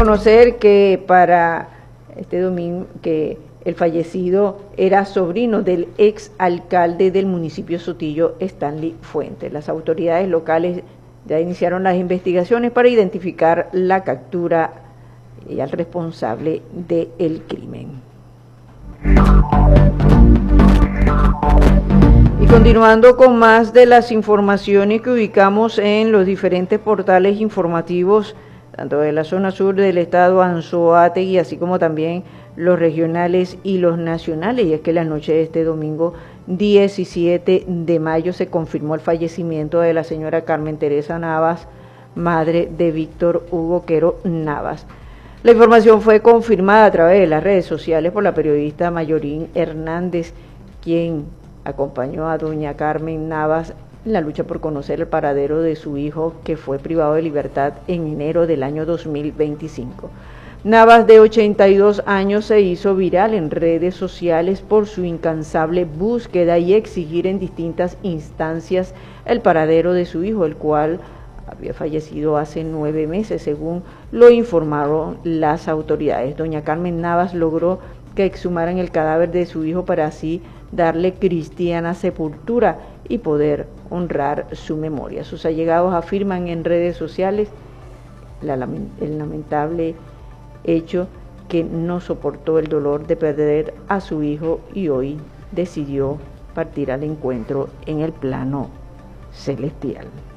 conocer que para este domingo que el fallecido era sobrino del ex alcalde del municipio Sotillo, Stanley Fuentes. Las autoridades locales ya iniciaron las investigaciones para identificar la captura y al responsable del crimen. Y continuando con más de las informaciones que ubicamos en los diferentes portales informativos, tanto de la zona sur del estado Anzoátegui, así como también los regionales y los nacionales, y es que la noche de este domingo 17 de mayo se confirmó el fallecimiento de la señora Carmen Teresa Navas, madre de Víctor Hugo Quero Navas. La información fue confirmada a través de las redes sociales por la periodista Mayorín Hernández, quien acompañó a doña Carmen Navas en la lucha por conocer el paradero de su hijo, que fue privado de libertad en enero del año 2025. Navas, de 82 años, se hizo viral en redes sociales por su incansable búsqueda y exigir en distintas instancias el paradero de su hijo, el cual había fallecido hace 9 meses, según lo informaron las autoridades. Doña Carmen Navas logró que exhumaran el cadáver de su hijo para así darle cristiana sepultura y poder honrar su memoria. Sus allegados afirman en redes sociales el lamentable hecho que no soportó el dolor de perder a su hijo y hoy decidió partir al encuentro en el plano celestial.